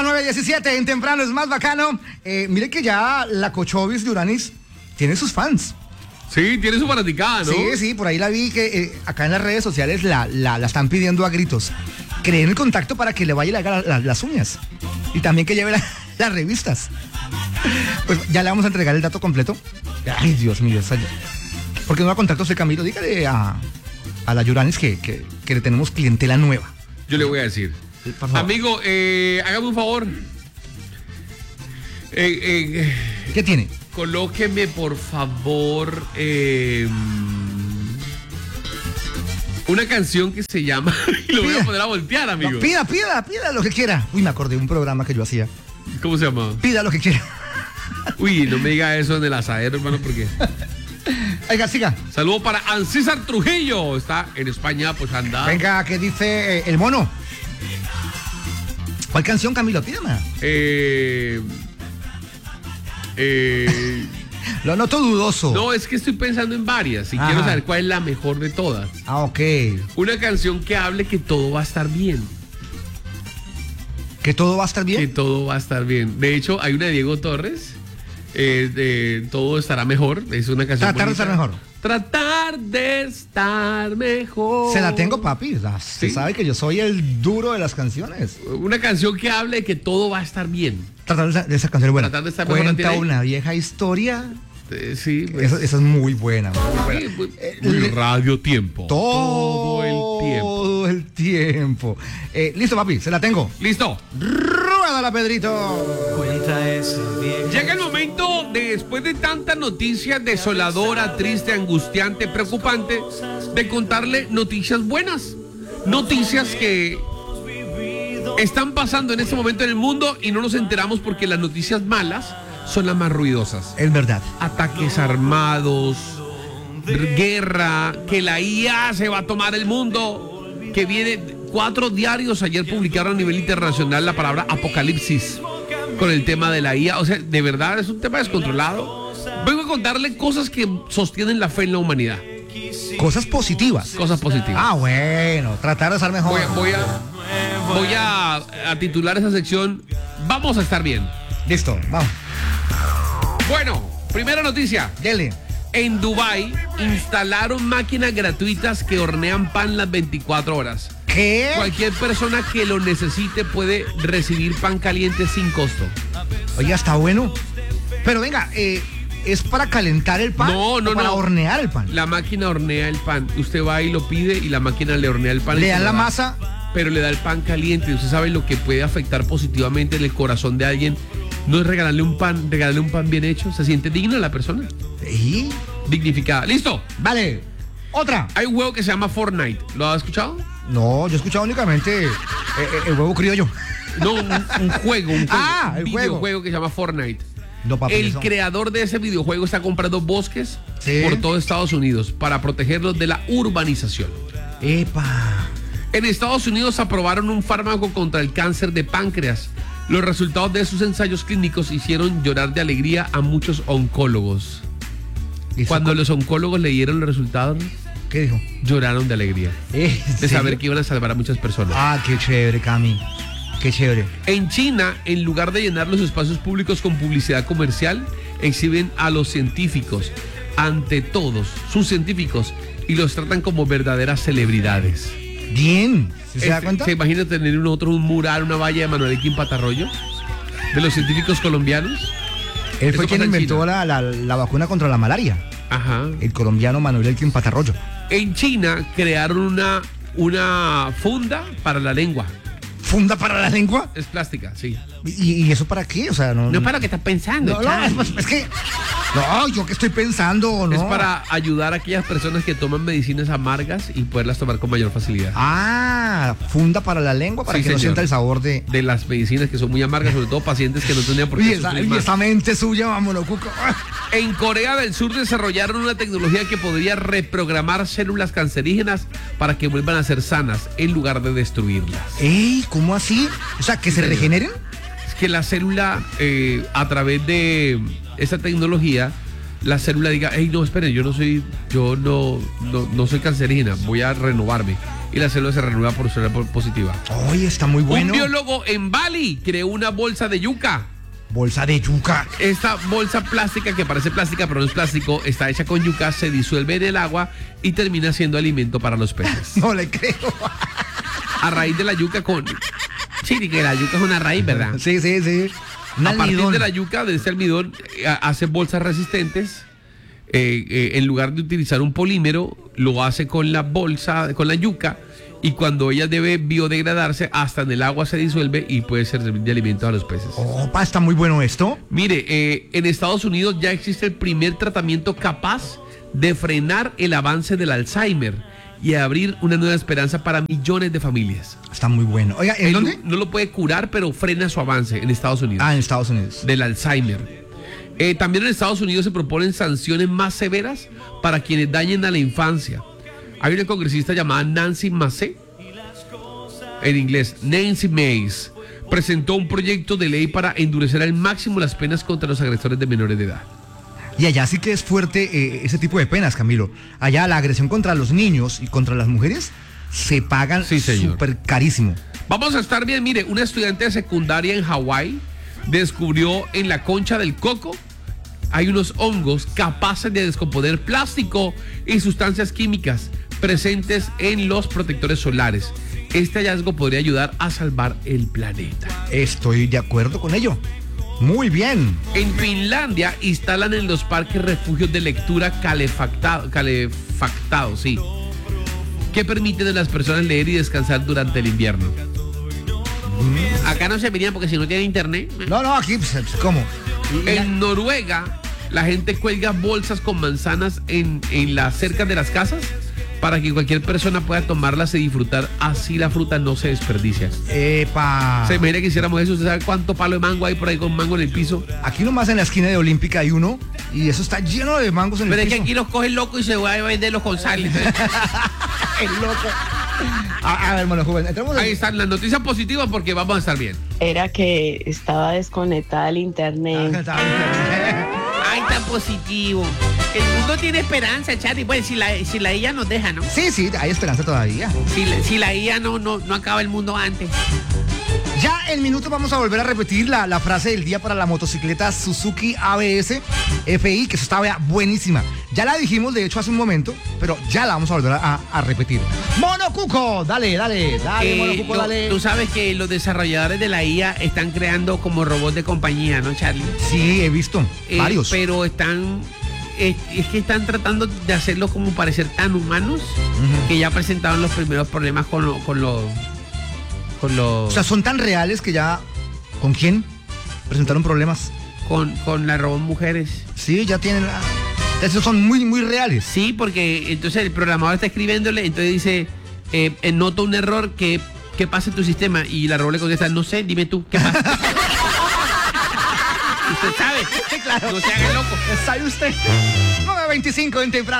las 9:17 en Temprano es más bacano. Mire que ya la Cochovis de Uranis tiene sus fans. Sí, tiene su fanaticada, ¿no? Sí, por ahí la vi que acá en las redes sociales la están pidiendo a gritos. Creen el contacto para que le vaya y le haga las uñas. Y también que lleve las revistas. Pues ya le vamos a entregar el dato completo. Ay, Dios mío, porque no va a contacto usted, Camilo. Dígale a la Yuranis que le tenemos clientela nueva. Yo le voy a decir. Amigo, hágame un favor. ¿Qué tiene? Colóqueme, por favor, una canción que se llama... Y lo voy a poner a voltear, amigo. No, pida lo que quiera. Uy, me acordé de un programa que yo hacía. ¿Cómo se llama? Pida lo que quiera. Uy, no me diga eso en el asadero, hermano, porque... Oiga, siga. Saludo para Ancésar Trujillo. Está en España, pues anda. Venga, ¿qué dice el mono? ¿Cuál canción, Camilo? Pídame. Lo noto dudoso. No, es que estoy pensando en varias y quiero saber cuál es la mejor de todas. Ok. Una canción que hable que todo va a estar bien. ¿Que todo va a estar bien? Que todo va a estar bien. De hecho, hay una de Diego Torres, de Todo estará mejor. Es una canción Tratar de estar mejor. Tratar de estar mejor. Se la tengo, papi. Se sabe que yo soy el duro de las canciones. Una canción que hable de que todo va a estar bien. Tratar de esa canción buena. Tratar de estar mejor. Cuenta una vieja historia. Sí, pues. Esa es muy buena. Muy Radio Tiempo. Todo el tiempo. Listo, papi, se la tengo. Listo. Ruédala, Pedrito. Cuenta esa vieja. Llega el momento, después de tanta noticia desoladora, triste, angustiante, preocupante, de contarle noticias buenas. Noticias que están pasando en este momento en el mundo y no nos enteramos porque las noticias malas son las más ruidosas. Es verdad. Ataques armados, guerra, que la IA se va a tomar el mundo, que viene 4 diarios ayer publicaron a nivel internacional la palabra apocalipsis con el tema de la IA. O sea, de verdad es un tema descontrolado. Vengo a contarle cosas que sostienen la fe en la humanidad. Cosas positivas. Cosas positivas. Ah, bueno, tratar de estar mejor. Voy a titular esa sección Vamos a estar bien. Listo, vamos. Bueno, primera noticia. Dele. En Dubái instalaron máquinas gratuitas que hornean pan las 24 horas. ¿Qué? Cualquier persona que lo necesite puede recibir pan caliente sin costo. Oiga, está bueno. Pero venga, ¿es para calentar el pan? No, para hornear el pan. La máquina hornea el pan. Usted va y lo pide y la máquina le hornea el pan. Le dan la masa. Pero le da el pan caliente. Usted sabe lo que puede afectar positivamente en el corazón de alguien. No es regalarle un pan bien hecho. ¿Se siente digna la persona? Sí. Dignificada. ¿Listo? Vale. Otra. Hay un juego que se llama Fortnite. ¿Lo has escuchado? No, yo he escuchado únicamente el huevo criollo. No, un juego. Un videojuego juego. que se llama Fortnite. No, papi, el creador de ese videojuego está comprando bosques por todo Estados Unidos para protegerlos de la urbanización. ¡Epa! En Estados Unidos aprobaron un fármaco contra el cáncer de páncreas. Los resultados de sus ensayos clínicos hicieron llorar de alegría a muchos oncólogos. Cuando los oncólogos leyeron los resultados, ¿qué dijo? Lloraron de alegría. De saber que iban a salvar a muchas personas. Ah, qué chévere, Cami. Qué chévere. En China, en lugar de llenar los espacios públicos con publicidad comercial, exhiben a los científicos ante todos, sus científicos, y los tratan como verdaderas celebridades. Bien. ¿Se da cuenta? ¿Se imagina tener un mural, una valla de Manuel Elkin Patarroyo? De los científicos colombianos. Él fue quien inventó la vacuna contra la malaria. Ajá. El colombiano Manuel Elkin Patarroyo. En China crearon una funda para la lengua. ¿Funda para la lengua? Es plástica, sí. ¿Y eso para qué? O sea, no es para lo que estás pensando. No, es que... No, yo qué estoy pensando, ¿no? Es para ayudar a aquellas personas que toman medicinas amargas y poderlas tomar con mayor facilidad. Ah, funda para la lengua para que no sienta el sabor de las medicinas que son muy amargas, sobre todo pacientes que no tendrían por qué sufrir más. Y esa mente suya, vámonos, Cuco. En Corea del Sur desarrollaron una tecnología que podría reprogramar células cancerígenas para que vuelvan a ser sanas en lugar de destruirlas. ¡Ey! ¿Cómo así? O sea, ¿que se regeneren? Es que la célula, a través de esa tecnología, la célula diga, hey, no, esperen, yo no soy cancerígena, voy a renovarme. y la célula se renueva por célula positiva. Oye, está muy bueno. Un biólogo en Bali creó una bolsa de yuca. Bolsa de yuca. Esta bolsa plástica, que parece plástica pero no es plástico, está hecha con yuca, se disuelve en el agua y termina siendo alimento para los peces. No le creo. A raíz de la yuca Sí, que la yuca es una raíz, ¿verdad? Sí. A partir de la yuca, de ese almidón, hace bolsas resistentes. En lugar de utilizar un polímero, lo hace con la bolsa, con la yuca, y cuando ella debe biodegradarse, hasta en el agua se disuelve y puede servir de alimento a los peces. Opa, está muy bueno esto. Mire, en Estados Unidos ya existe el primer tratamiento capaz de frenar el avance del Alzheimer y abrir una nueva esperanza para millones de familias. Está muy bueno. Oiga, ¿en dónde? No lo puede curar, pero frena su avance en Estados Unidos. En Estados Unidos. Del Alzheimer. También en Estados Unidos se proponen sanciones más severas para quienes dañen a la infancia. Hay una congresista llamada Nancy Mace, en inglés, Nancy Mace, presentó un proyecto de ley para endurecer al máximo las penas contra los agresores de menores de edad. Y allá sí que es fuerte ese tipo de penas, Camilo. Allá la agresión contra los niños y contra las mujeres se pagan súper carísimo. Vamos a estar bien. Mire, una estudiante de secundaria en Hawái descubrió en la concha del coco hay unos hongos capaces de descomponer plástico y sustancias químicas presentes en los protectores solares. Este hallazgo podría ayudar a salvar el planeta. Estoy de acuerdo con ello. Muy bien. En Finlandia instalan en los parques refugios de lectura calefactados, sí, que permiten a las personas leer y descansar durante el invierno. Acá no se verían porque si no tiene internet. No, aquí, pues, ¿cómo? En Noruega, la gente cuelga bolsas con manzanas en las cercas de las casas para que cualquier persona pueda tomarlas y disfrutar. Así la fruta no se desperdicia. ¡Epa! Se imagina que hiciéramos eso. ¿Usted sabe cuánto palo de mango hay por ahí con mango en el piso? Aquí nomás en la esquina de Olímpica hay uno y eso está lleno de mangos en el piso. Pero es que aquí los coge el loco y se va a venderlos con sal. El loco. A ver, bueno, joven, ahí están las noticias positivas porque vamos a estar bien. Era que estaba desconectada el internet. Ay, tan positivo. El mundo tiene esperanza, Charlie. Pues si la IA nos deja, ¿no? Sí, hay esperanza todavía. Si la IA no acaba el mundo antes. Ya en minutos vamos a volver a repetir la frase del día para la motocicleta Suzuki ABS FI, que eso estaba buenísima. Ya la dijimos, de hecho, hace un momento, pero ya la vamos a volver a repetir. ¡Monocuco! Dale, Monocuco, dale. Tú sabes que los desarrolladores de la IA están creando como robots de compañía, ¿no, Charlie? Sí, he visto varios. Pero es que están tratando de hacerlos como parecer tan humanos que ya presentaron los primeros problemas con los... O sea, son tan reales que ya... ¿Con quién presentaron problemas? Con las robot mujeres. Sí, ya tienen... Esos son muy, muy reales. Sí, porque entonces el programador está escribiéndole, entonces dice, noto un error, ¿qué pasa en tu sistema? Y la robot le contesta, no sé, dime tú, ¿qué pasa? Usted sabe. Sí, claro. No se haga loco. ¿Sabe usted? 9:25 en temprano.